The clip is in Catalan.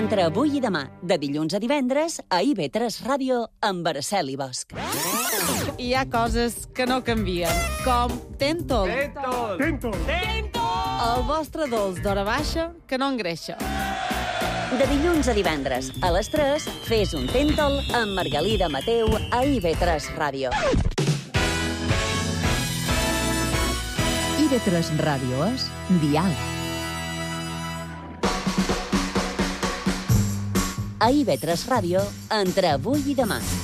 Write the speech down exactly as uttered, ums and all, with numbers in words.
Entre avui i demà, de dilluns a divendres, a I V tres Ràdio, amb Araceli Bosch. Hi ha coses que no canvien, com Tentol. Tentol! Tentol! Tentol! El vostre dolç d'hora baixa que no engreixa. De dilluns a divendres, a les tres, fes un Tentol amb Margalida Mateu a I V tres Ràdio. I V tres Ràdio és Dial. A I V tres Ràdio, entre avui i demà.